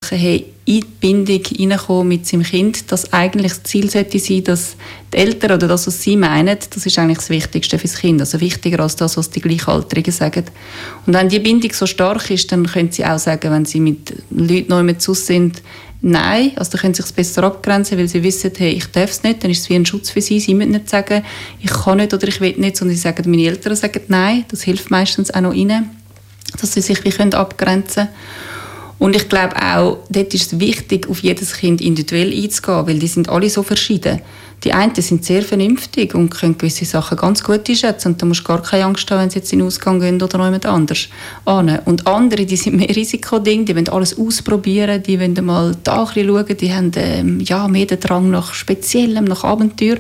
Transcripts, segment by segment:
Sachen, in die Bindung hineinkommen mit seinem Kind, dass eigentlich das Ziel sollte sein, dass die Eltern oder das, was sie meinen, das ist eigentlich das Wichtigste für das Kind. Also wichtiger als das, was die Gleichaltrigen sagen. Und wenn die Bindung so stark ist, dann können sie auch sagen, wenn sie mit Leuten neu mit zu sind, nein, also dann können sie sich besser abgrenzen, weil sie wissen, hey, ich darf es nicht, dann ist es wie ein Schutz für sie. Sie müssen nicht sagen, ich kann nicht oder ich will nicht, sondern sie sagen, meine Eltern sagen nein. Das hilft meistens auch noch ihnen, dass sie sich wie abgrenzen können. Und ich glaube auch, dort ist es wichtig, auf jedes Kind individuell einzugehen, weil die sind alle so verschieden. Die einen sind sehr vernünftig und können gewisse Sachen ganz gut einschätzen und da musst du gar keine Angst haben, wenn sie jetzt in den Ausgang gehen oder noch jemand anders. Und andere, die sind mehr Risikoding, die wollen alles ausprobieren, die wollen mal da ein bisschen schauen, die haben mehr den Drang nach Speziellem, nach Abenteuer.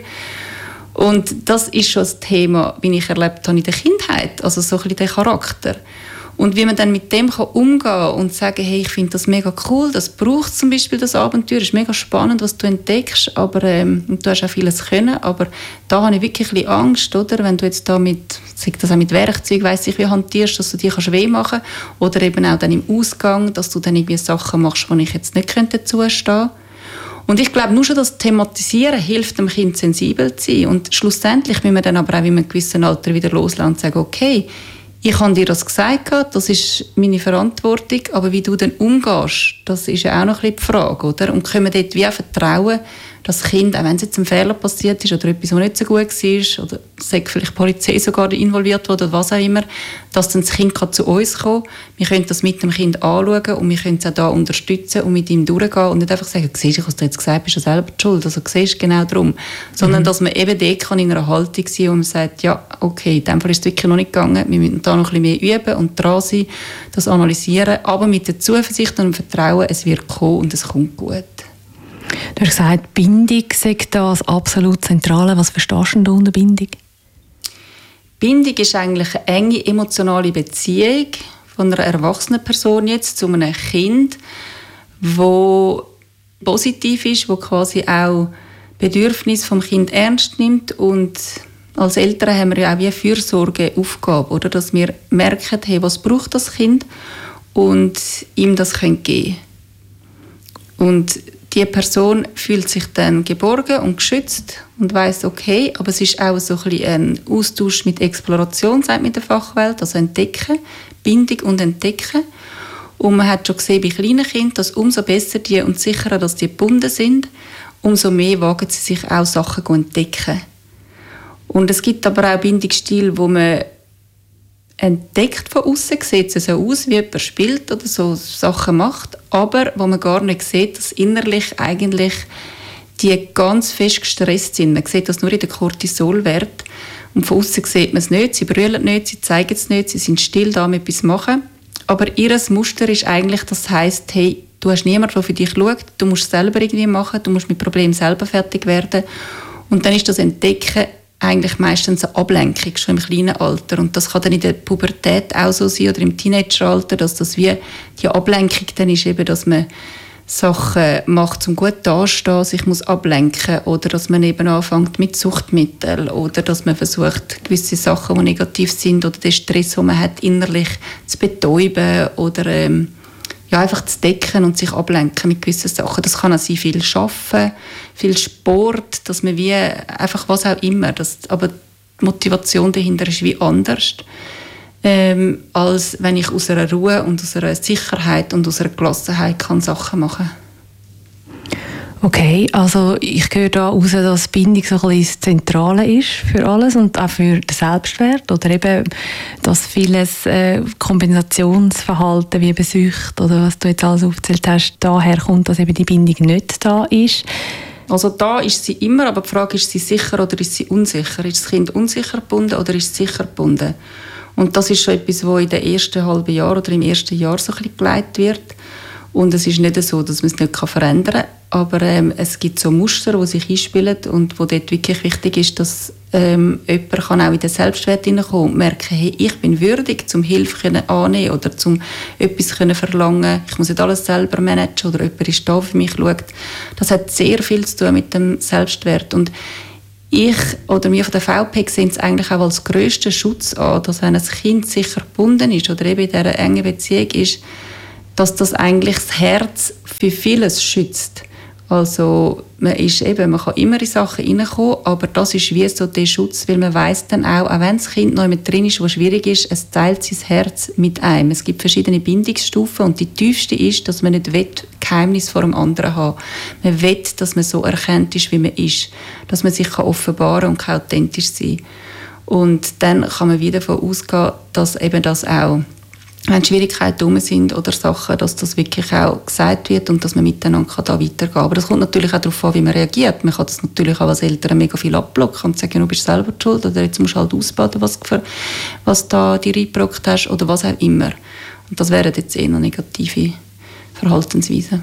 Und das ist schon das Thema, wie ich erlebt habe in der Kindheit, also so ein bisschen der Charakter. Und wie man dann mit dem umgehen kann und sagen, hey, ich finde das mega cool, das braucht zum Beispiel das Abenteuer, es ist mega spannend, was du entdeckst, aber und du hast auch vieles können, aber da habe ich wirklich ein bisschen Angst, oder? Wenn du jetzt da sei das auch mit Werkzeug, weiss ich, wie hantierst, dass du die weh machen kannst, oder eben auch dann im Ausgang, dass du dann irgendwie Sachen machst, die ich jetzt nicht dazustehen könnte. Und ich glaube, nur schon das Thematisieren hilft dem Kind sensibel zu sein. Und schlussendlich müssen wir dann aber auch in einem gewissen Alter wieder loslassen und sagen, okay, ich habe dir das gesagt, das ist meine Verantwortung, aber wie du dann umgehst, das ist ja auch noch ein bisschen die Frage, oder? Und können wir dort wie auch vertrauen, dass das Kind, auch wenn es jetzt ein Fehler passiert ist oder etwas, was nicht so gut war, oder sei vielleicht die Polizei sogar involviert wurde oder was auch immer, dass dann das Kind zu uns kommen kann. Wir können das mit dem Kind anschauen und wir können es auch da unterstützen und mit ihm durchgehen und nicht einfach sagen, siehst du, was du jetzt gesagt hast, bist du selber die Schuld, also siehst du genau darum. Sondern dass man eben dort in einer Haltung sein kann, wo man sagt, ja, okay, in dem Fall ist es wirklich noch nicht gegangen, wir müssen da noch ein bisschen mehr üben und dran sein, das analysieren, aber mit der Zuversicht und dem Vertrauen, es wird kommen und es kommt gut. Du hast gesagt, Bindung sei das absolut Zentrale. Was verstehst du unter Bindung? Bindung ist eigentlich eine enge emotionale Beziehung von einer erwachsenen Person jetzt zu einem Kind, wo positiv ist, wo quasi auch Bedürfnisse vom Kind ernst nimmt. Und als Eltern haben wir ja auch wie eine Fürsorgeaufgabe, oder? Dass wir merken, hey, was braucht das Kind und ihm das geben können. Und die Person fühlt sich dann geborgen und geschützt und weiss, okay, aber es ist auch so ein bisschen ein Austausch mit Exploration, sagt man in der Fachwelt, also entdecken, Bindung und entdecken. Und man hat schon gesehen bei kleinen Kindern, dass umso besser die und sicherer, dass die gebunden sind, umso mehr wagen sie sich auch Sachen zu entdecken. Und es gibt aber auch Bindungsstile, wo man entdeckt von außen, sieht es so aus, wie jemand spielt oder so Sachen macht, aber wo man gar nicht sieht, dass innerlich eigentlich die ganz fest gestresst sind. Man sieht das nur in den Cortisolwert und von außen sieht man es nicht, sie brüllen nicht, sie zeigen es nicht, sie sind still da, mit etwas machen. Aber ihr Muster ist eigentlich, das heisst, hey, du hast niemanden, der für dich schaut, du musst es selber irgendwie machen, du musst mit Problemen selber fertig werden. Und dann ist das Entdecken eigentlich meistens eine Ablenkung, schon im kleinen Alter. Und das kann dann in der Pubertät auch so sein oder im Teenageralter, dass das wie die Ablenkung dann ist, eben, dass man Sachen macht, um gut dazustehen, sich muss ablenken oder dass man eben anfängt mit Suchtmitteln oder dass man versucht, gewisse Sachen, die negativ sind oder den Stress, den man hat, innerlich zu betäuben oder einfach zu decken und sich ablenken mit gewissen Sachen. Das kann auch sein, viel Arbeiten, viel Sport, dass man wie einfach was auch immer. Aber die Motivation dahinter ist wie anders, als wenn ich aus einer Ruhe und aus einer Sicherheit und aus einer Gelassenheit kann Sachen machen kann. Okay, also ich höre da raus, dass Bindung so ein bisschen das Zentrale ist für alles und auch für den Selbstwert oder eben, dass vieles Kombinationsverhalten wie eben Sucht oder was du jetzt alles aufgezählt hast, daher kommt, dass eben die Bindung nicht da ist. Also da ist sie immer, aber die Frage ist sie sicher oder ist sie unsicher? Ist das Kind unsicher gebunden oder ist es sicher gebunden? Und das ist schon etwas, was in den ersten halben Jahr oder im ersten Jahr so ein bisschen geleitet wird. Und es ist nicht so, dass man es nicht verändern kann, aber es gibt so Muster, die sich einspielen und wo dort wirklich wichtig ist, dass jemand kann auch in den Selbstwert hineinkommen und merken, hey, ich bin würdig, um Hilfe annehmen oder um etwas verlangen. Ich muss nicht alles selber managen oder jemand ist da für mich, schaut. Das hat sehr viel zu tun mit dem Selbstwert. Und ich oder wir von der VP sehen es eigentlich auch als grössten Schutz an, dass wenn ein Kind sicher gebunden ist oder eben in dieser engen Beziehung ist, dass das eigentlich das Herz für vieles schützt. Also man kann immer in Sachen reinkommen, aber das ist wie so der Schutz, weil man weiss dann auch wenn das Kind noch mit drin ist, was schwierig ist, es teilt sein Herz mit einem. Es gibt verschiedene Bindungsstufen und die tiefste ist, dass man nicht Geheimnis vor dem anderen haben. Man will, dass man so erkannt ist, wie man ist, dass man sich offenbaren und authentisch sein kann. Und dann kann man wieder davon ausgehen, dass eben das auch, wenn Schwierigkeiten herum sind oder Sachen, dass das wirklich auch gesagt wird und dass man miteinander da weitergehen kann. Aber das kommt natürlich auch darauf an, wie man reagiert. Man kann das natürlich auch als Eltern mega viel abblocken und sagen, du bist selber schuld oder jetzt musst du halt ausbaden, was da dir reingebrockt hast oder was auch immer. Und das wären jetzt eher negative Verhaltensweisen.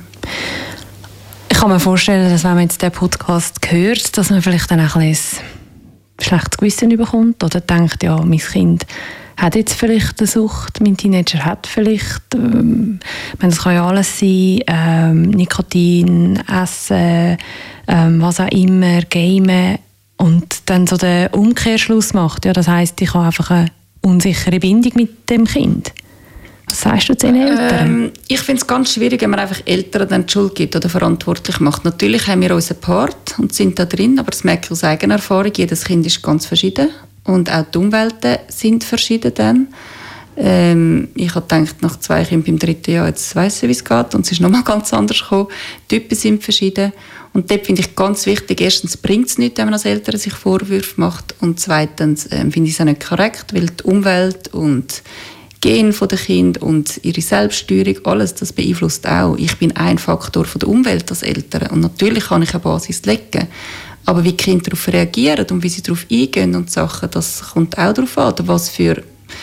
Ich kann mir vorstellen, dass wenn man jetzt den Podcast hört, dass man vielleicht dann auch ein schlechtes Gewissen bekommt oder denkt, ja, mein Kind hat jetzt vielleicht eine Sucht, mein Teenager hat vielleicht, das kann ja alles sein, Nikotin, Essen, was auch immer, Gamen und dann so den Umkehrschluss macht. Ja, das heisst, ich habe einfach eine unsichere Bindung mit dem Kind. Was sagst du zu den Eltern? Ich finde es ganz schwierig, wenn man einfach Eltern dann die Schuld gibt oder verantwortlich macht. Natürlich haben wir unseren Part und sind da drin, aber das merke ich aus eigener Erfahrung. Jedes Kind ist ganz verschieden und auch die Umwelten sind verschieden dann. Ich habe gedacht, nach 2 Kindern beim 3. Jahr, jetzt weiss ich, wie es geht und es ist nochmal ganz anders gekommen. Die Typen sind verschieden und dort finde ich ganz wichtig, erstens bringt es nichts, wenn man als Eltern sich Vorwürfe macht und zweitens finde ich es auch nicht korrekt, weil die Umwelt und Gen von den Kindern und ihre Selbststeuerung, alles, das beeinflusst auch. Ich bin ein Faktor von der Umwelt als Eltern und natürlich kann ich eine Basis legen. Aber wie die Kinder darauf reagieren und wie sie darauf eingehen und Sachen, das kommt auch darauf an. Oder was für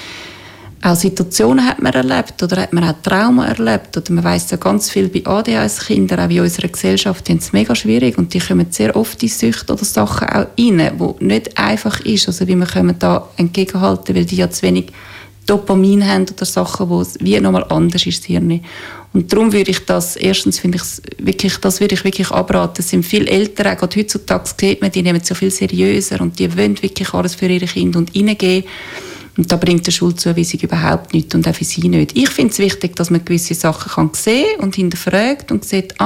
auch Situationen hat man erlebt oder hat man auch Trauma erlebt. Oder man weiss ja ganz viel bei ADHS-Kindern, auch in unserer Gesellschaft, die haben es mega schwierig und die kommen sehr oft in Süchte oder Sachen auch rein, wo nicht einfach ist. Also wie wir können da entgegenhalten, weil die ja zu wenig Dopamin haben oder Sachen, wo es wie nochmal anders ist, das Hirn. Und darum würde ich das, erstens finde ich es wirklich, das würde ich wirklich abraten. Es sind viele Eltern, auch gerade heutzutage sieht man, die nehmen es so viel seriöser und die wollen wirklich alles für ihre Kinder und reingeben. Und da bringt der Schuldzuweisung überhaupt nichts und auch für sie nicht. Ich finde es wichtig, dass man gewisse Sachen kann sehen und hinterfragt und sieht,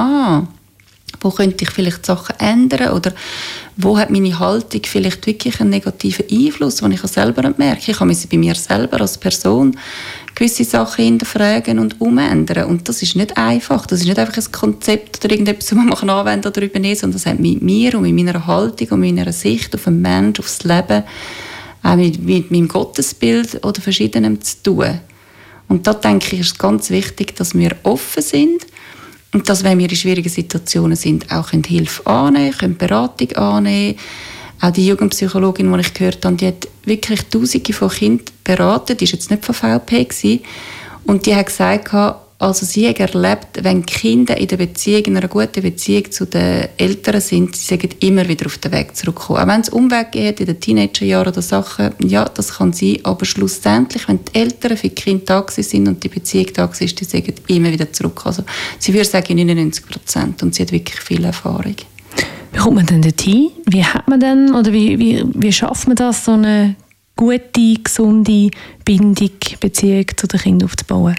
wo könnte ich vielleicht Sachen ändern oder wo hat meine Haltung vielleicht wirklich einen negativen Einfluss, den ich selber nicht merke. Ich kann bei mir selber als Person gewisse Sachen hinterfragen und umändern. Und das ist nicht einfach. Das ist nicht einfach ein Konzept oder irgendetwas, das man anwenden oder übernehmen, sondern das hat mit mir und mit meiner Haltung und meiner Sicht auf den Menschen, aufs Leben, auch mit meinem Gottesbild oder Verschiedenem zu tun. Und da denke ich, ist es ganz wichtig, dass wir offen sind und dass, wenn wir in schwierigen Situationen sind, auch Hilfe annehmen können, Beratung annehmen. Auch die Jugendpsychologin, die ich gehört habe, die hat wirklich Tausende von Kindern beraten. Die war jetzt nicht von VP gewesen. Und die hat gesagt, also sie hat erlebt, wenn Kinder in einer guten Beziehung zu den Eltern sind, sie sagen immer wieder auf den Weg zurückkommen. Auch wenn es Umweg geht in den Teenagerjahren oder Sachen, ja, das kann sein. Aber schlussendlich, wenn die Eltern für die Kinder da sind und die Beziehung da ist, die sagen immer wieder zurück. Also sie würde sagen 99%. Und sie hat wirklich viel Erfahrung. Wie kommt man denn dorthin? Wie hat man denn, oder wie schafft man das, so eine gute, gesunde Bindung, Beziehung zu den Kindern aufzubauen?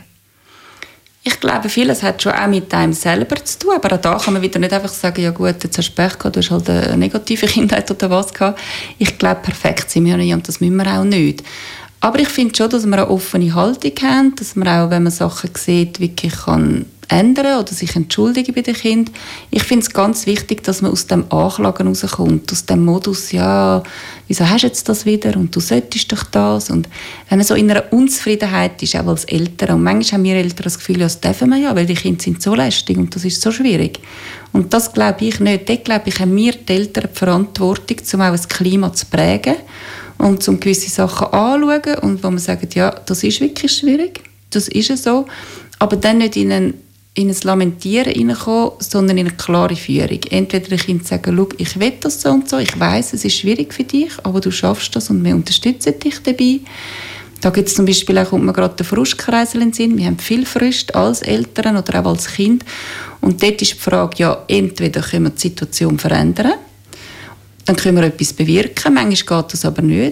Ich glaube, vieles hat schon auch mit einem selber zu tun, aber auch da kann man wieder nicht einfach sagen, ja gut, jetzt hast du Pech gehabt, du hast halt eine negative Kindheit oder was gehabt. Ich glaube, perfekt sind wir nicht und das müssen wir auch nicht. Aber ich finde schon, dass wir eine offene Haltung haben, dass man auch, wenn man Sachen sieht, wirklich kann ändern oder sich entschuldigen bei den Kindern. Ich finde es ganz wichtig, dass man aus dem Anklagen rauskommt, aus dem Modus, ja, wieso hast du jetzt das wieder und du solltest doch das. Und wenn man so in einer Unzufriedenheit ist, auch als Eltern, und manchmal haben wir Eltern das Gefühl, ja, das dürfen wir ja, weil die Kinder sind so lästig und das ist so schwierig. Und das glaube ich nicht. Dort glaube ich, haben wir die Eltern die Verantwortung, um auch das Klima zu prägen und um gewisse Sachen anzuschauen und wo man sagt, ja, das ist wirklich schwierig, das ist es so, aber dann nicht in ein Lamentieren hineinkommen, sondern in eine klare Führung. Entweder den Kindern sagen, schau, ich will das so und so, ich weiss, es ist schwierig für dich, aber du schaffst das und wir unterstützen dich dabei. Da gibt es zum Beispiel auch, kommt mir gerade der Frustkreisel in den Sinn. Wir haben viel Frust als Eltern oder auch als Kind. Und dort ist die Frage, ja, entweder können wir die Situation verändern, dann können wir etwas bewirken, manchmal geht das aber nicht.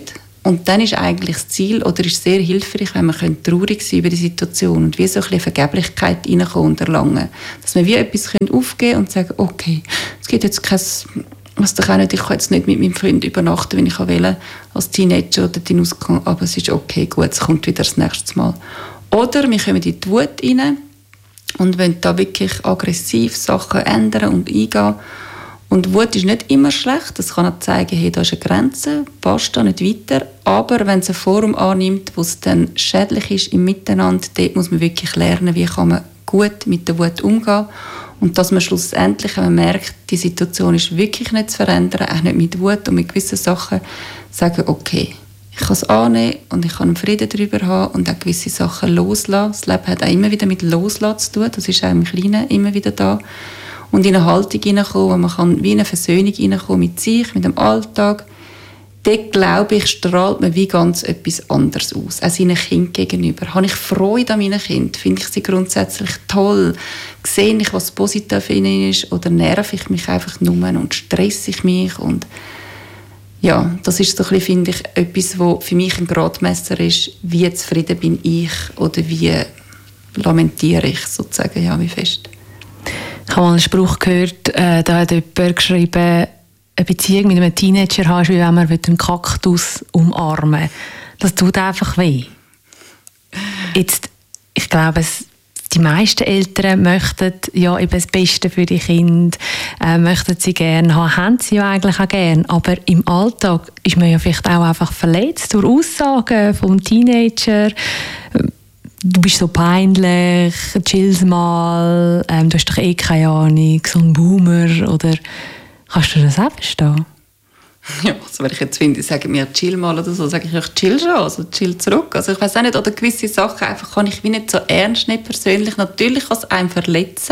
Und dann ist eigentlich das Ziel, oder ist sehr hilfreich, wenn man traurig sein über die Situation und wie so ein bisschen Vergeblichkeit reinkommen und erlangen. Dass man wie etwas aufgeben kann und sagen, okay, es gibt jetzt kein, was doch auch nicht, ich kann jetzt nicht mit meinem Freund übernachten, wenn ich will, als Teenager oder hinausgehen, aber es ist okay, gut, es kommt wieder das nächste Mal. Oder wir kommen in die Wut rein und wollen da wirklich aggressiv Sachen ändern und eingehen. Und Wut ist nicht immer schlecht. Das kann auch zeigen, hey, da ist eine Grenze, passt da nicht weiter. Aber wenn es eine Form annimmt, wo es dann schädlich ist im Miteinander, dort muss man wirklich lernen, wie kann man gut mit der Wut umgehen. Und dass man schlussendlich, wenn man merkt, die Situation ist wirklich nicht zu verändern, auch nicht mit Wut und mit gewissen Sachen, sagen, okay, ich kann es annehmen und ich kann einen Frieden darüber haben und auch gewisse Sachen loslassen. Das Leben hat auch immer wieder mit Loslassen zu tun. Das ist auch im Kleinen immer wieder da. Und in eine Haltung hineinkommen, wo man kann wie in eine Versöhnung hineinkommen mit sich, mit dem Alltag. Dort, glaube ich, strahlt man wie ganz etwas anderes aus, auch seinen Kindern gegenüber. Habe ich Freude an meinen Kindern? Finde ich sie grundsätzlich toll? Sehe ich, was positiv in ihnen ist? Oder nerv ich mich einfach nur und stresse ich mich? Und ja, das ist so ein bisschen, finde ich, etwas, was für mich ein Gradmesser ist, wie zufrieden bin ich oder wie lamentiere ich sozusagen, ja, wie fest. Ich habe mal einen Spruch gehört, da hat jemand geschrieben, eine Beziehung mit einem Teenager hast, wie wenn man einen Kaktus umarmen will. Das tut einfach weh. Jetzt, ich glaube, die meisten Eltern möchten ja eben das Beste für die Kinder, möchten sie gerne haben sie ja eigentlich auch gerne. Aber im Alltag ist man ja vielleicht auch einfach verletzt durch Aussagen vom Teenager. Du bist so peinlich, chill's mal, du hast doch eh keine Ahnung, so ein Boomer, oder kannst du das auch verstehen? Ja, also wenn ich jetzt finde, sagen mir chill mal oder so, sage ich chill schon, also chill zurück. Also ich weiss auch nicht, oder gewisse Sachen einfach kann ich wie nicht so ernst nehmen persönlich. Natürlich kann es einem verletzen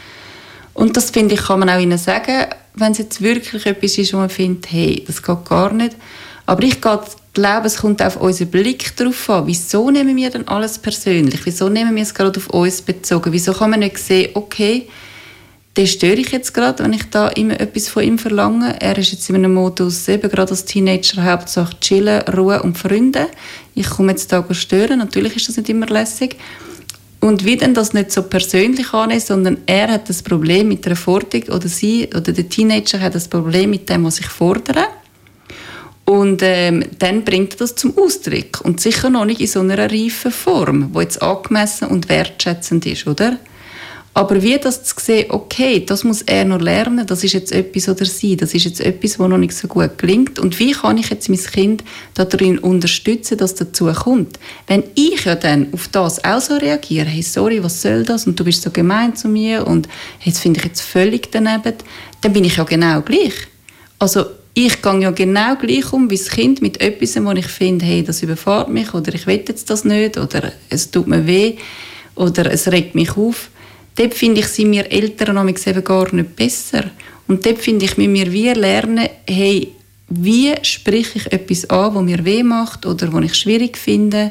und das finde ich, kann man auch ihnen sagen, wenn es jetzt wirklich etwas ist, wo man findet, hey, das geht gar nicht. Aber ich glaube, es kommt auf unseren Blick darauf an. Wieso nehmen wir denn alles persönlich? Wieso nehmen wir es gerade auf uns bezogen? Wieso kann man nicht sehen, okay, den störe ich jetzt gerade, wenn ich da immer etwas von ihm verlange. Er ist jetzt in einem Modus, eben gerade als Teenager, Hauptsache chillen, Ruhe und Freunde. Ich komme jetzt da stören. Natürlich ist das nicht immer lässig. Und wie denn das nicht so persönlich annehmen, sondern er hat das Problem mit der Forderung oder sie oder der Teenager hat das Problem mit dem, was ich fordere. Und dann bringt er das zum Ausdruck. Und sicher noch nicht in so einer reifen Form, die jetzt angemessen und wertschätzend ist, oder? Aber wie das zu sehen, okay, das muss er noch lernen, das ist jetzt etwas oder sie, das ist jetzt etwas, was noch nicht so gut gelingt. Und wie kann ich jetzt mein Kind darin unterstützen, dass dazu kommt? Wenn ich ja dann auf das auch so reagiere, hey, sorry, was soll das? Und du bist so gemein zu mir und hey, das finde ich jetzt völlig daneben, dann bin ich ja genau gleich. Also ich gehe ja genau gleich um wie das Kind mit etwas, wo ich finde, hey, das überfährt mich oder ich will jetzt das nicht oder es tut mir weh oder es regt mich auf. Dort finde ich, sind wir Eltern eben gar nicht besser. Und dort finde ich, müssen wir wie lernen, hey, wie spreche ich etwas an, was mir weh macht oder was ich schwierig finde.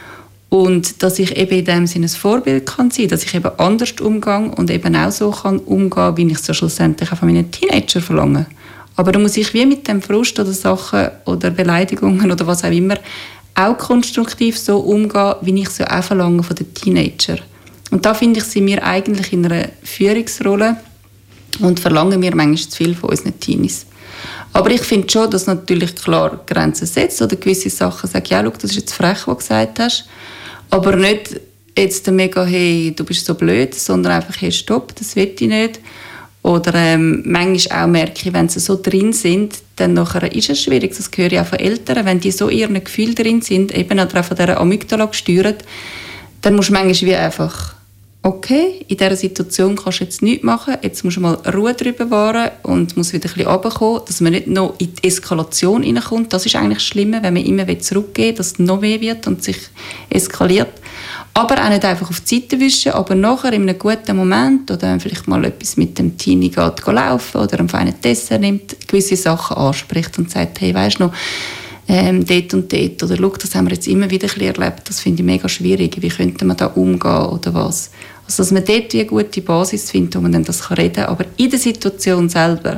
Und dass ich eben in dem Sinne ein Vorbild kann sein, dass ich eben anders umgehe und eben auch so kann umgehen, wie ich es so schlussendlich auch von meinen Teenagern verlange. Aber da muss ich wie mit dem Frust oder Sachen oder Beleidigungen oder was auch immer auch konstruktiv so umgehen, wie ich es ja auch verlange von den Teenagern. Und da finde ich, sind wir eigentlich in einer Führungsrolle und verlangen wir manchmal zu viel von unseren Teenies. Aber ich finde schon, dass natürlich klar Grenzen setzt oder gewisse Sachen sagen, ja, schau, das ist jetzt frech, was du gesagt hast. Aber nicht jetzt mega, hey, du bist so blöd, sondern einfach, hey, stopp, das will ich nicht. Oder manchmal auch merke ich, wenn sie so drin sind, dann nachher ist es schwierig. Das höre ich auch von Eltern. Wenn die so in ihren Gefühlen drin sind, eben auch von dieser Amygdala gesteuert, dann musst du manchmal wie einfach, okay, in dieser Situation kannst du jetzt nichts machen, jetzt musst du mal Ruhe drüber wahren und musst wieder ein bisschen runterkommen, dass man nicht noch in die Eskalation hineinkommt. Das ist eigentlich schlimmer, wenn man immer zurückgehen will, dass es noch weh wird und sich eskaliert. Aber auch nicht einfach auf die Seite wischen, aber nachher in einem guten Moment oder wenn vielleicht mal etwas mit dem Teenie geht laufen oder einen feinen Dessert nimmt, gewisse Sachen anspricht und sagt, hey, weisst du noch, dort und dort, oder schau, das haben wir jetzt immer wieder ein bisschen erlebt, das finde ich mega schwierig, wie könnte man da umgehen oder was. Also dass man dort eine gute Basis findet, wo man dann das reden kann, aber in der Situation selber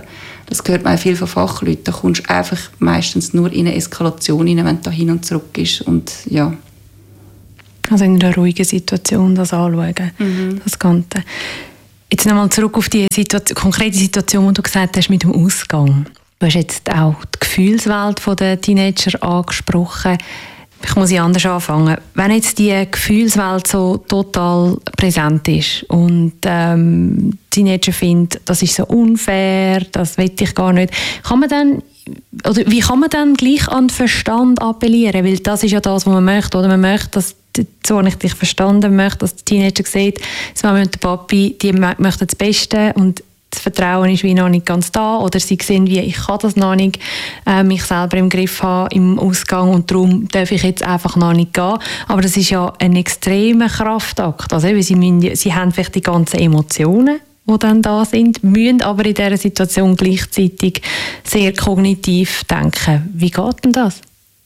Das hört man auch viel von Fachleuten. Da kommst du einfach meistens nur in eine Eskalation rein, wenn du da hin und zurück ist. Und ja. Also in einer ruhigen Situation das anschauen, das Ganze. Jetzt nochmal zurück auf die konkrete Situation, die du gesagt hast mit dem Ausgang. Du hast jetzt auch die Gefühlswelt der Teenager angesprochen. Ich muss anders anfangen. Wenn jetzt die Gefühlswelt so total präsent ist und Teenager finden, das ist so unfair, das will ich gar nicht, wie kann man dann gleich an den Verstand appellieren? Weil das ist ja das, was man möchte. Oder man möchte, dass, so habe ich dich verstanden, möchte, dass der Teenager sieht, die Mama und der Papi, die möchten das Beste und das Vertrauen ist wie noch nicht ganz da, oder sie sehen, wie ich kann das noch nicht mich selber im Griff haben im Ausgang und darum darf ich jetzt einfach noch nicht gehen. Aber das ist ja ein extremer Kraftakt. Also sie haben vielleicht die ganzen Emotionen, die dann da sind, müssen aber in dieser Situation gleichzeitig sehr kognitiv denken. Wie geht denn das?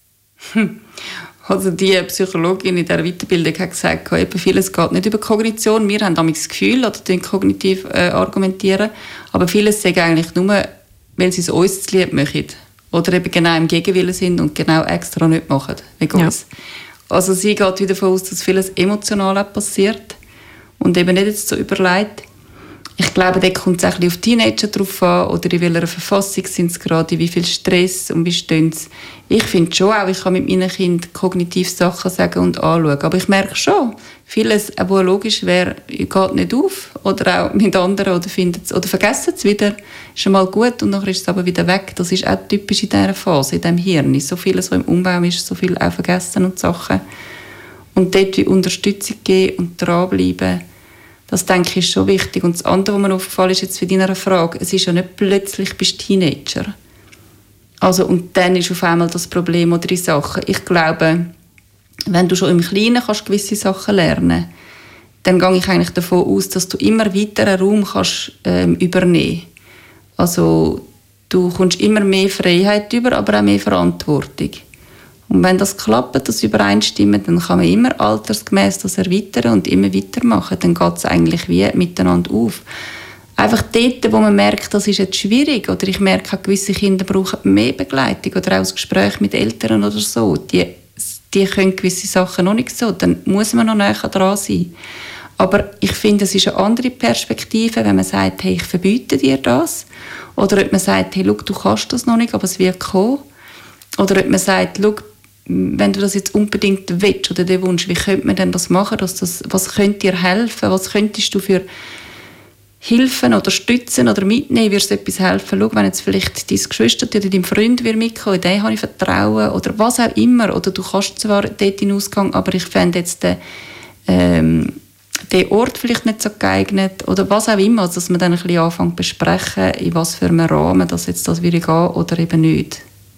Also die Psychologin in dieser Weiterbildung hat gesagt, eben vieles geht nicht über Kognition. Wir haben das Gefühl, oder kognitiv argumentieren, aber vieles sagen eigentlich nur, weil sie es uns zu lieb machen. Oder eben genau im Gegenwillen sind und genau extra nicht machen, wegen uns. Also sie geht wieder davon aus, dass vieles emotional passiert und eben nicht jetzt so überlegt. Ich glaube, da kommt es auch ein bisschen auf Teenager drauf an, oder in welcher Verfassung sind sie gerade, wie viel Stress und wie stehen sie. Ich finde schon auch, ich kann mit meinen Kindern kognitiv Sachen sagen und anschauen. Aber ich merke schon, vieles, was logisch wäre, geht nicht auf. Oder auch mit anderen, oder vergessen es wieder. Ist schon mal gut und nachher ist es aber wieder weg. Das ist auch typisch in dieser Phase, in diesem Hirn. So vieles, was im Umbau ist, so viel auch vergessen und Sachen. Und dort wie Unterstützung geben und dranbleiben. Das, denke ich, ist schon wichtig. Und das andere, was mir aufgefallen ist, jetzt für deine Frage, es ist ja nicht plötzlich bist du Teenager. Also, und dann ist auf einmal das Problem oder die Sache. Ich glaube, wenn du schon im Kleinen kannst gewisse Sachen lernen, dann gehe ich eigentlich davon aus, dass du immer weiter einen Raum kannst, übernehmen. Also, du kommst immer mehr Freiheit über, aber auch mehr Verantwortung. Und wenn das klappt, das übereinstimmt, dann kann man immer altersgemäß das erweitern und immer weitermachen. Dann geht es eigentlich wie miteinander auf. Einfach dort, wo man merkt, das ist jetzt schwierig, oder ich merke, gewisse Kinder brauchen mehr Begleitung oder auch das Gespräch mit Eltern oder so, die können gewisse Sachen noch nicht so, dann muss man noch näher dran sein. Aber ich finde, es ist eine andere Perspektive, wenn man sagt, hey, ich verbiete dir das, oder ob man sagt, hey, schau, du kannst das noch nicht, aber es wird kommen. Oder ob man sagt, schau, wenn du das jetzt unbedingt willst oder den Wunsch, wie könnte man denn das machen, was könnte dir helfen, was könntest du für Hilfen oder stützen oder mitnehmen, würde es etwas helfen. Schau, wenn jetzt vielleicht dein Geschwister oder dein Freund mitkommen, dem habe ich Vertrauen oder was auch immer. Oder du kannst zwar dort in den Ausgang, aber ich fände jetzt den Ort vielleicht nicht so geeignet oder was auch immer. Also, dass man dann ein bisschen anfängt zu besprechen, in was für einem Rahmen das würde gehen oder eben nicht.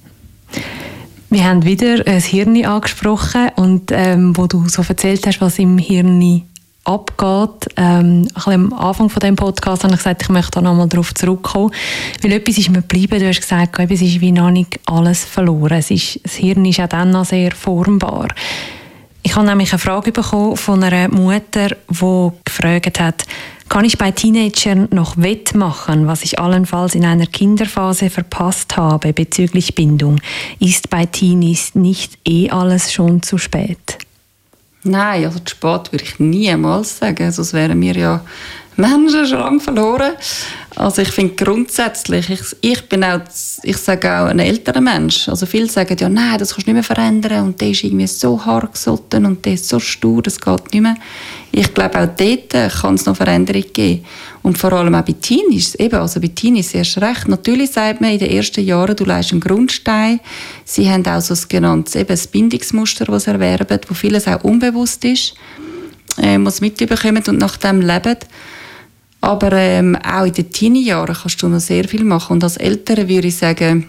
Wir haben wieder das Hirn angesprochen und wo du so erzählt hast, was im Hirn abgeht. Ein bisschen am Anfang von diesem Podcast habe ich gesagt, ich möchte da nochmal darauf zurückkommen. Weil etwas ist mir geblieben. Du hast gesagt, es ist wie noch nicht alles verloren. Das Hirn ist auch dann noch sehr formbar. Ich habe nämlich eine Frage bekommen von einer Mutter, die gefragt hat, kann ich bei Teenagern noch wettmachen, was ich allenfalls in einer Kinderphase verpasst habe bezüglich Bindung? Ist bei Teenies nicht alles schon zu spät? Nein, also zu spät würde ich niemals sagen. Sonst wären wir ja Menschen schon lange verloren. Also ich finde grundsätzlich, ich sage auch ein älterer Mensch. Also viele sagen ja, nein, das kannst du nicht mehr verändern und der ist irgendwie so hartgesotten und der ist so stur, das geht nicht mehr. Ich glaube, auch dort kann es noch Veränderungen geben. Und vor allem auch bei Teenies, also bei Teenies erst recht. Natürlich sagt man in den ersten Jahren, du leistest einen Grundstein. Sie haben auch so ein genanntes Bindungsmuster, das sie erwerben, wo vieles auch unbewusst ist, was sie mitbekommen und nach dem leben. Aber auch in den Teenie-Jahren kannst du noch sehr viel machen. Und als Eltern würde ich sagen,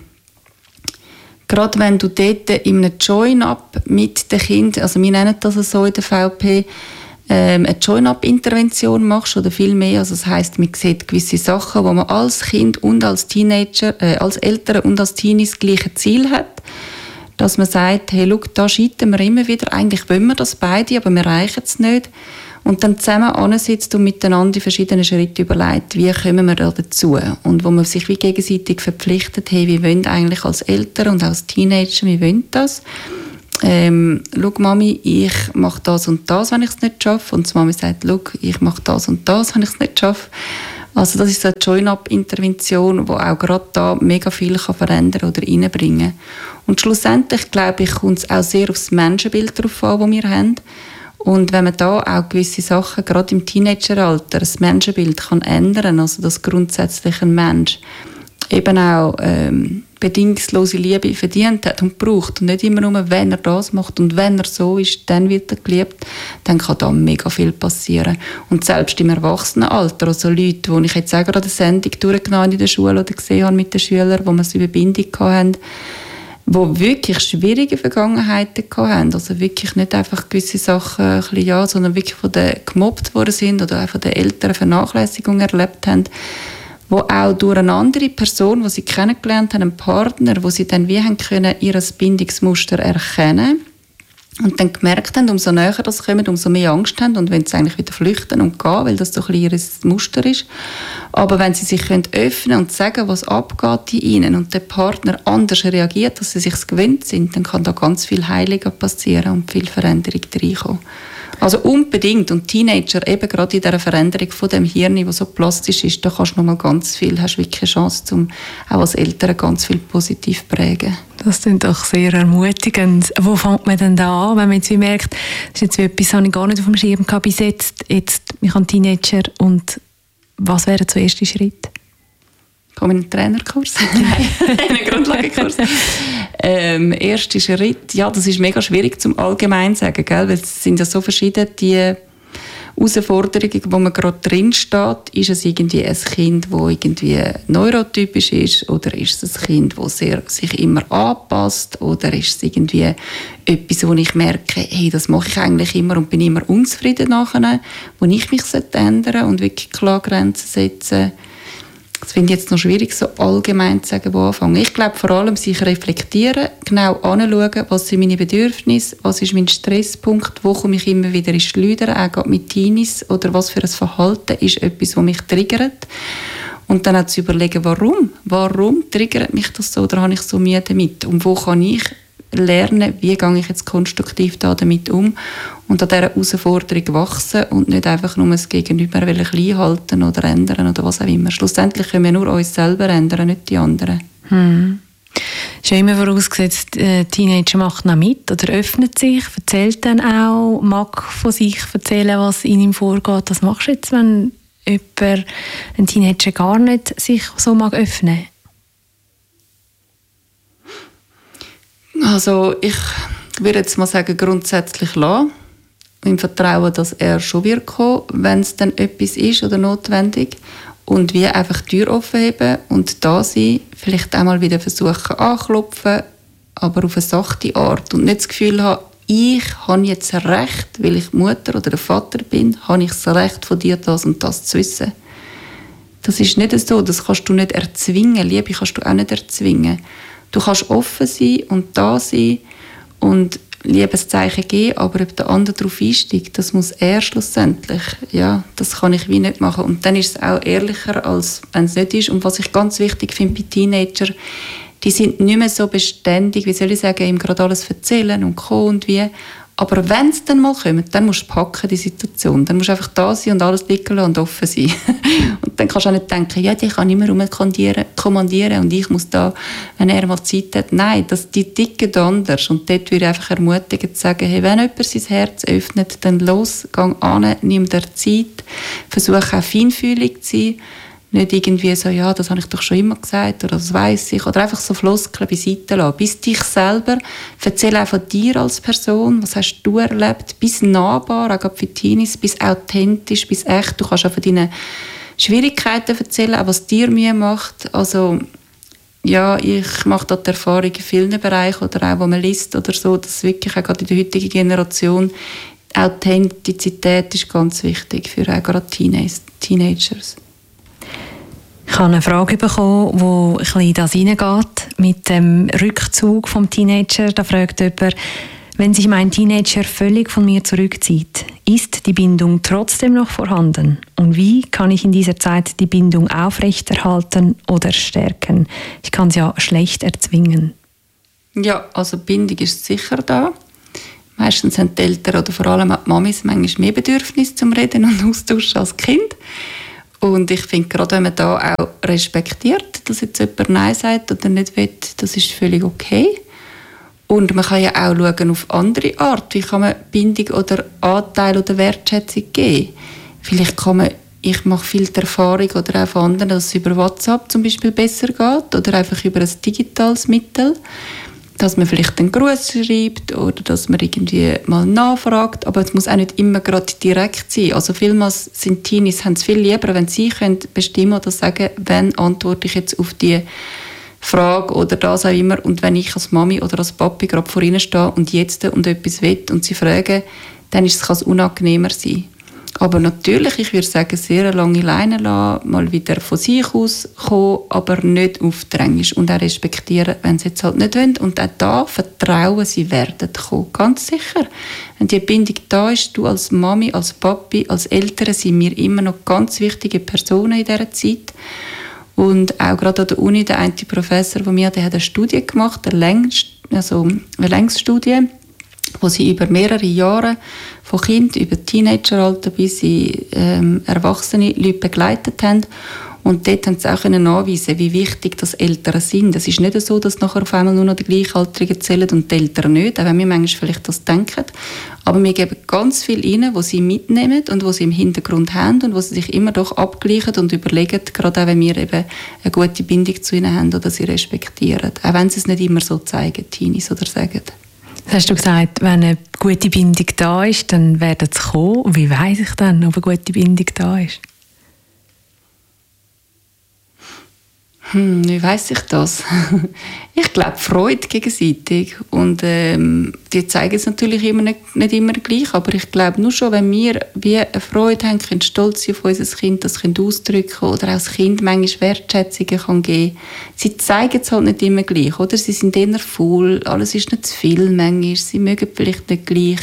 gerade wenn du dort in einem Join-up mit den Kindern, also wir nennen das so in der VP, eine Join-up-Intervention machst oder viel mehr. Also das heisst, man sieht gewisse Sachen, wo man als Kind und als Teenager, als Eltern und als Teenies das gleiche Ziel hat. Dass man sagt, hey, schau, da scheitern wir immer wieder. Eigentlich wollen wir das beide, aber wir erreichen es nicht. Und dann zusammen ansitzt und miteinander die verschiedenen Schritte überlegt, wie kommen wir da dazu? Und wo man sich wie gegenseitig verpflichtet, hey, wir wollen eigentlich als Eltern und als Teenager, wir wollen das. Schau Mami, ich mache das und das, wenn ich es nicht schaffe. Und die Mami sagt, schau, ich mache das und das, wenn ich es nicht schaffe. Also das ist so eine Join-up-Intervention, die auch gerade da mega viel verändern oder reinbringen kann. Und schlussendlich, glaube ich, kommt es auch sehr aufs Menschenbild drauf an, das wir haben. Und wenn man da auch gewisse Sachen, gerade im Teenageralter, das Menschenbild kann ändern, also dass grundsätzlich ein Mensch eben auch bedingungslose Liebe verdient hat und braucht und nicht immer nur, wenn er das macht und wenn er so ist, dann wird er geliebt, dann kann da mega viel passieren. Und selbst im Erwachsenenalter, also Leute, die ich jetzt auch gerade eine Sendung durchgenommen in der Schule oder gesehen habe mit den Schülern, wo wir so eine Bindung hatten, die wirklich schwierige Vergangenheiten hatten, also wirklich nicht einfach gewisse Sachen ein bisschen, ja, sondern wirklich von den gemobbt worden sind oder auch von den Eltern Vernachlässigung erlebt haben, wo auch durch eine andere Person, die sie kennengelernt haben, einen Partner, wo sie dann wie haben können, ihr Bindungsmuster erkennen und dann gemerkt haben, umso näher das kommt, umso mehr Angst haben und wenn sie eigentlich wieder flüchten und gehen, weil das so ein bisschen ihr Muster ist. Aber wenn sie sich öffnen und sagen, was abgeht in ihnen und der Partner anders reagiert, dass sie sich gewöhnt sind, dann kann da ganz viel Heilung passieren und viel Veränderung reinkommen. Also unbedingt. Und Teenager, eben gerade in dieser Veränderung von dem Hirn, das so plastisch ist, da kannst du noch mal ganz viel, hast wirklich eine Chance, um auch als Eltern ganz viel positiv zu prägen. Das klingt doch sehr ermutigend. Wo fängt man denn da an, wenn man jetzt wie merkt, das ist jetzt etwas, das ich gar nicht auf dem Schirm gehabt bis jetzt ich habe Teenager und was wäre der erste Schritt? Komme in einen Trainerkurs? Nein, in einen Grundlagenkurs. Erster Schritt, ja, das ist mega schwierig zum allgemein sagen, gell? Weil es sind ja so verschiedene die Herausforderungen, wo man gerade drin steht. Ist es irgendwie ein Kind, das irgendwie neurotypisch ist, oder ist es ein Kind, das sich immer anpasst, oder ist es irgendwie etwas, wo ich merke, hey, das mache ich eigentlich immer und bin immer unzufrieden nachher, wo ich mich ändern sollte und wirklich klar Grenzen setzen. Das finde ich jetzt noch schwierig, so allgemein zu sagen, wo anfangen. Ich glaube, vor allem sich reflektieren, genau anschauen, was sind meine Bedürfnisse, was ist mein Stresspunkt, wo komme ich immer wieder ins Schleudern, auch gerade mit Teenies, oder was für ein Verhalten ist etwas, das mich triggert. Und dann auch zu überlegen, warum triggert mich das so, oder habe ich so Mühe damit? Und wo kann ich lernen, wie gehe ich jetzt konstruktiv damit um und an dieser Herausforderung wachsen und nicht einfach nur das Gegenüber klein halten oder ändern oder was auch immer. Schlussendlich können wir nur uns selber ändern, nicht die anderen. Ist ja immer vorausgesetzt, Teenager macht noch mit oder öffnet sich, erzählt dann auch, mag von sich erzählen, was in ihm vorgeht. Was machst du jetzt, wenn ein Teenager gar nicht sich so mag öffnen? Also ich würde jetzt mal sagen, grundsätzlich lassen. Im Vertrauen, dass er schon wird kommen, wenn es dann etwas ist oder notwendig. Und wie einfach die Tür offen haben und da sein, vielleicht einmal wieder versuchen anklopfen, aber auf eine sachte Art. Und nicht das Gefühl haben, ich habe jetzt Recht, weil ich Mutter oder der Vater bin, habe ich das Recht von dir, das und das zu wissen. Das ist nicht so, das kannst du nicht erzwingen. Liebe kannst du auch nicht erzwingen. Du kannst offen sein und da sein und Liebeszeichen geben, aber ob der andere darauf einsteigt, das muss er schlussendlich. Ja, das kann ich wie nicht machen. Und dann ist es auch ehrlicher, als wenn es nicht ist. Und was ich ganz wichtig finde bei Teenagern, die sind nicht mehr so beständig, wie soll ich sagen, ihm gerade alles erzählen und co und wie. Aber wenn es dann mal kommt, dann musst du packen, die Situation. Dann musst du einfach da sein und alles liegen lassen und offen sein. Und dann kannst du auch nicht denken, ja, die kann immer kommandieren und ich muss da, wenn er mal Zeit hat. Nein, die ticken anders. Und dort würde ich einfach ermutigen, zu sagen, hey, wenn jemand sein Herz öffnet, dann los, geh an, nimm dir Zeit, versuche auch feinfühlig zu sein. Nicht irgendwie so, ja, das habe ich doch schon immer gesagt oder das weiss ich. Oder einfach so Floskeln beiseite lassen. Bist dich selber. Erzähl auch von dir als Person. Was hast du erlebt? Bist nahbar, auch für Teenies. Bist authentisch, bist echt. Du kannst auch von deinen Schwierigkeiten erzählen, auch was dir Mühe macht. Also, ja, ich mache da die Erfahrung in vielen Bereichen oder auch, wo man liest oder so, dass wirklich auch gerade in der heutigen Generation Authentizität ist ganz wichtig für auch gerade Teenagers. Ich habe eine Frage bekommen, die ein bisschen in das hineingeht, mit dem Rückzug vom Teenager. Da fragt jemand, wenn sich mein Teenager völlig von mir zurückzieht, Ist die Bindung trotzdem noch vorhanden? Und wie kann ich in dieser Zeit die Bindung aufrechterhalten oder stärken? Ich kann es ja schlecht erzwingen. Ja, also Bindung ist sicher da. Meistens haben die Eltern oder vor allem auch die Mamis manchmal mehr Bedürfnis zum Reden und Austauschen als Kind. Und ich finde, gerade wenn man da auch respektiert, dass jetzt jemand Nein sagt oder nicht will, das ist völlig okay. Und man kann ja auch schauen auf andere Art. Wie kann man Bindung oder Anteil oder Wertschätzung geben? Vielleicht kann man, ich mache viel die Erfahrung oder auch von anderen, dass es über WhatsApp zum Beispiel besser geht oder einfach über ein digitales Mittel, dass man vielleicht einen Gruß schreibt oder dass man irgendwie mal nachfragt, aber es muss auch nicht immer gerade direkt sein. Also vielmals sind Teenies, haben es viel lieber, wenn sie können bestimmen oder sagen, wann antworte ich jetzt auf die Frage oder das auch immer, und wenn ich als Mami oder als Papi gerade vor ihnen stehe und jetzt und etwas will und sie fragen, dann kann es unangenehmer sein. Aber natürlich, ich würde sagen, sehr lange Leine lassen, mal wieder von sich aus kommen, aber nicht aufdrängen und auch respektieren, wenn sie jetzt halt nicht wollen. Und auch da vertrauen, sie werden kommen, ganz sicher. Wenn die Bindung da ist, du als Mami, als Papi, als Eltern sind wir immer noch ganz wichtige Personen in dieser Zeit. Und auch gerade an der Uni, der eine Professor von mir, der hat eine Studie gemacht, eine Längsstudie, wo sie über mehrere Jahre von Kind über Teenageralter bis in erwachsene Leute begleitet haben. Und dort haben sie auch nachweisen, wie wichtig das Eltern sind. Es ist nicht so, dass nachher auf einmal nur noch die Gleichaltrigen zählen und die Eltern nicht, auch wenn wir manchmal vielleicht das denken. Aber wir geben ganz viel rein, was sie mitnehmen und was sie im Hintergrund haben und was sie sich immer doch abgleichen und überlegen, gerade auch wenn wir eben eine gute Bindung zu ihnen haben oder sie respektieren. Auch wenn sie es nicht immer so zeigen, Teenies oder sagen. Das hast du gesagt, wenn eine gute Bindung da ist, dann werden sie kommen. Wie weiss ich dann, ob eine gute Bindung da ist? Wie weiss ich das? Ich glaube, Freude gegenseitig. Und die zeigen es natürlich nicht immer gleich, aber ich glaube, nur schon, wenn wir wie eine Freude haben, können stolz sein auf unser Kind, das Kind ausdrücken oder auch das Kind manchmal Wertschätzungen kann geben. Sie zeigen es halt nicht immer gleich, oder? Sie sind eher faul, alles ist nicht zu viel manchmal, sie mögen vielleicht nicht gleich.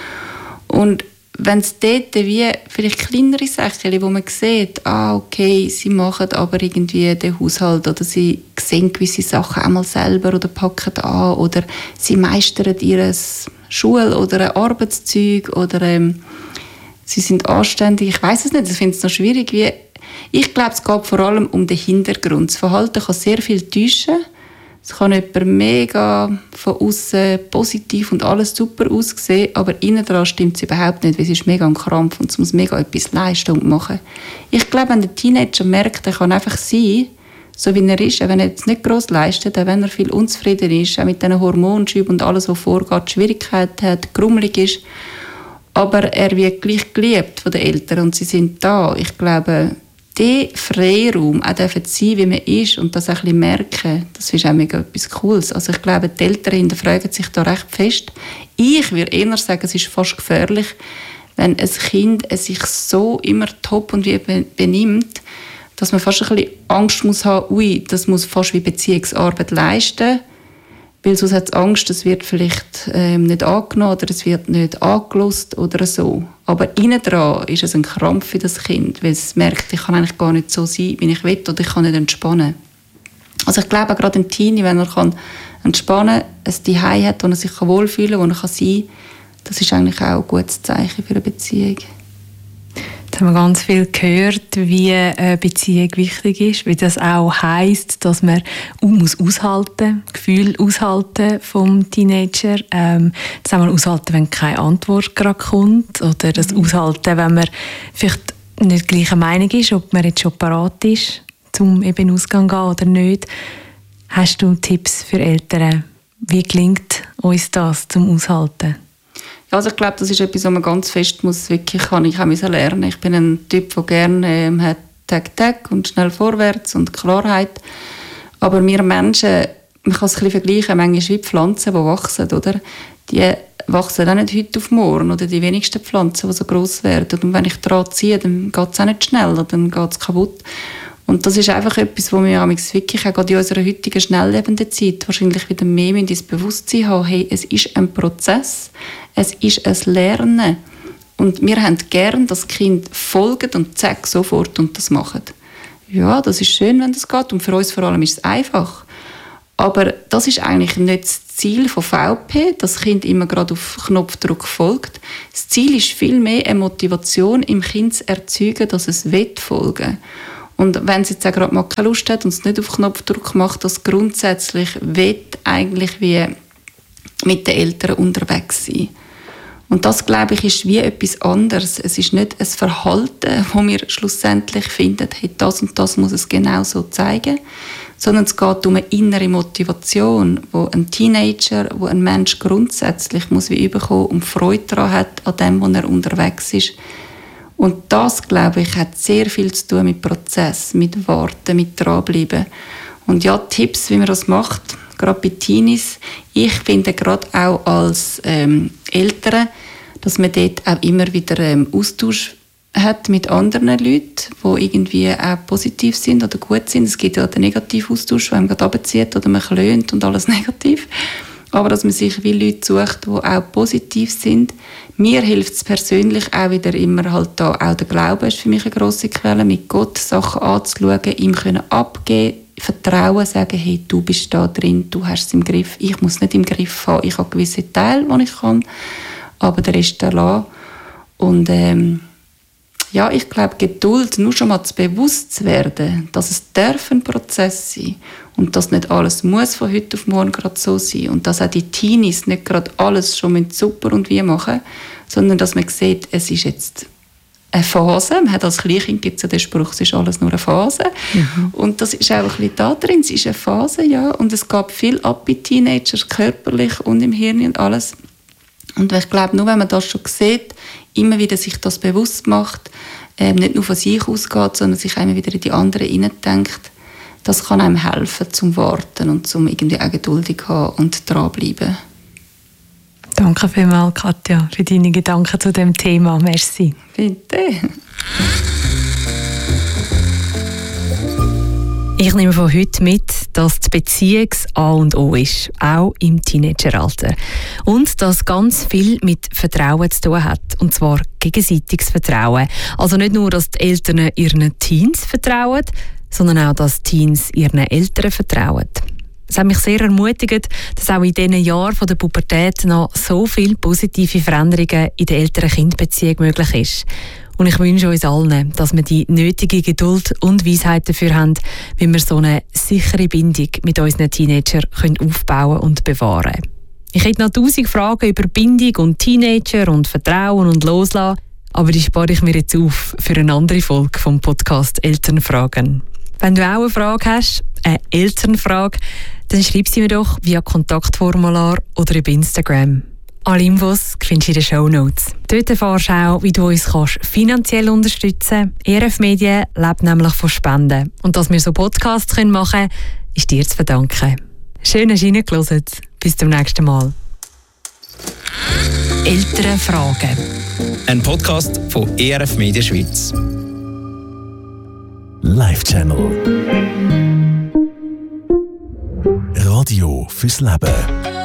Und wenn es dort wie vielleicht kleinere Sachen, wo man sieht, okay, sie machen aber irgendwie den Haushalt oder sie sehen gewisse Sachen einmal selber oder packen an oder sie meistern ihr Schul- oder Arbeitszeug oder sie sind anständig. Ich weiss es nicht, ich finde es noch schwierig. Ich glaube, es geht vor allem um den Hintergrund. Das Verhalten kann sehr viel täuschen. Es kann jemand mega von außen positiv und alles super aussehen, aber innen dran stimmt es überhaupt nicht, weil es ist mega am Krampf und es muss mega etwas leisten und machen. Ich glaube, wenn der Teenager merkt, er kann einfach sein, so wie er ist, wenn er jetzt nicht gross leistet, auch wenn er viel unzufrieden ist, auch mit diesen Hormonschüben und alles, was vorgeht, Schwierigkeiten hat, grummelig ist, aber er wird gleich geliebt von den Eltern und sie sind da. Ich glaube, der Freiraum auch sein, wie man ist und das auch ein bisschen merken, das ist auch mega etwas Cooles. Also ich glaube, die Eltern hinterfragen sich da recht fest. Ich würde eher sagen, es ist fast gefährlich, wenn ein Kind sich so immer top und wie benimmt, dass man fast ein bisschen Angst muss haben, das muss fast wie Beziehungsarbeit leisten, weil sonst hat es Angst, es wird vielleicht nicht angenommen oder es wird nicht angelost oder so. Aber innen dran ist es ein Krampf für das Kind, weil es merkt, ich kann eigentlich gar nicht so sein, wie ich will, oder ich kann nicht entspannen. Also ich glaube, gerade ein Teenie, wenn er entspannen kann, ein Zuhause hat, wo er sich wohlfühlen kann, wo er sein kann, das ist eigentlich auch ein gutes Zeichen für eine Beziehung. Jetzt haben wir ganz viel gehört, wie eine Beziehung wichtig ist, wie das auch heisst, dass man muss aushalten, Gefühl aushalten vom Teenager. Das haben wir aushalten, wenn keine Antwort gerade kommt, oder das aushalten, wenn man vielleicht nicht gleicher Meinung ist, ob man jetzt schon parat ist, zum eben Ausgang gehen oder nicht. Hast du Tipps für Eltern? Wie gelingt uns das zum Aushalten? Ja, also ich glaube, das ist etwas, was man ganz fest wirklich kann. Ich musste lernen. Ich bin ein Typ, der gerne hat Tag und schnell vorwärts und Klarheit. Aber wir Menschen, man kann es ein bisschen vergleichen, manchmal wie Pflanzen, die wachsen, oder? Die wachsen auch nicht heute auf morgen, oder die wenigsten Pflanzen, die so gross werden. Und wenn ich daran ziehe, dann geht es auch nicht schneller, dann geht es kaputt. Und das ist einfach etwas, wo wir wirklich auch gerade in unserer heutigen schnelllebenden Zeit wahrscheinlich wieder mehr ins Bewusstsein haben. Hey, es ist ein Prozess, es ist ein Lernen. Und wir haben gern, dass die Kinder folgen und zack, sofort und das machen. Ja, das ist schön, wenn das geht. Und für uns vor allem ist es einfach. Aber das ist eigentlich nicht das Ziel von VP, dass das Kind immer gerade auf Knopfdruck folgt. Das Ziel ist vielmehr eine Motivation im Kind zu erzeugen, dass es folgen will. Und wenn es jetzt auch gerade mal keine Lust hat und es nicht auf Knopfdruck macht, dass grundsätzlich eigentlich wie mit den Eltern unterwegs sein. Und das, glaube ich, ist wie etwas anderes. Es ist nicht ein Verhalten, das wir schlussendlich finden, hey, das und das muss es genau so zeigen, sondern es geht um eine innere Motivation, wo ein Teenager, wo ein Mensch grundsätzlich muss wie überkommen und Freude daran hat, an dem, wo er unterwegs ist. Und das, glaube ich, hat sehr viel zu tun mit Prozess, mit Warten, mit dranbleiben. Und ja, Tipps, wie man das macht, gerade bei Teenies. Ich finde gerade auch als Eltern, dass man dort auch immer wieder Austausch hat mit anderen Leuten, die irgendwie auch positiv sind oder gut sind. Es gibt ja den negativen Austausch, der einem gerade runterzieht oder man klönt und alles negativ. Aber dass man sich wie Leute sucht, die auch positiv sind. Mir hilft es persönlich auch wieder immer halt da, auch der Glaube ist für mich eine grosse Quelle, mit Gott Sachen anzuschauen, ihm können abgeben, Vertrauen, sagen, hey, du bist da drin, du hast es im Griff, ich muss nicht im Griff haben, ich habe gewisse Teile, die ich kann, aber der Rest erlassen. Und ja, ich glaube, Geduld, nur schon mal bewusst zu werden, dass es ein Prozess sein und dass nicht alles muss von heute auf morgen gerade so sein und dass auch die Teenies nicht gerade alles schon super und wie machen, sondern dass man sieht, es ist jetzt eine Phase. Man hat als Kleinkind gibt es ja den Spruch, es ist alles nur eine Phase. Mhm. Und das ist auch ein bisschen da drin, es ist eine Phase, ja, und es geht viel ab bei Teenagers, körperlich und im Hirn und alles. Und ich glaube, nur wenn man das schon sieht, immer wieder sich das bewusst macht, nicht nur von sich ausgeht, sondern sich immer wieder in die anderen hineindenkt, das kann einem helfen zum Warten und zum irgendwie auch geduldig haben und dranbleiben. Danke vielmals, Katja, für deine Gedanken zu dem Thema. Merci. Bitte. Ich nehme von heute mit, dass die Beziehung das A und O ist, auch im Teenageralter. Und dass ganz viel mit Vertrauen zu tun hat, und zwar gegenseitiges Vertrauen. Also nicht nur, dass die Eltern ihren Teens vertrauen, sondern auch, dass Teens ihren Eltern vertrauen. Es hat mich sehr ermutigt, dass auch in diesen Jahren der Pubertät noch so viele positive Veränderungen in der Eltern-Kind-Beziehung möglich ist. Und ich wünsche uns allen, dass wir die nötige Geduld und Weisheit dafür haben, wie wir so eine sichere Bindung mit unseren Teenagern aufbauen und bewahren können. Ich hätte noch 1000 Fragen über Bindung und Teenager und Vertrauen und Loslassen, aber die spare ich mir jetzt auf für eine andere Folge vom Podcast Elternfragen. Wenn du auch eine Frage hast, eine Elternfrage, dann schreib sie mir doch via Kontaktformular oder über Instagram. Alle Infos findest du in den Shownotes. Dort erfährst du auch, wie du uns finanziell unterstützen kannst. ERF Medien lebt nämlich von Spenden. Und dass wir so Podcasts machen können, ist dir zu verdanken. Schön, dass du reingehört hast. Bis zum nächsten Mal. Elternfragen. Ein Podcast von ERF Media Schweiz. Live Channel. Radio fürs Leben.